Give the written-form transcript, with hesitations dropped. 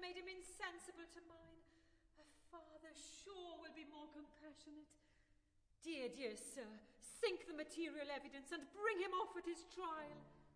made him insensible to mine, a father sure will be more compassionate. Dear, dear sir, sink the material evidence and bring him off at his trial.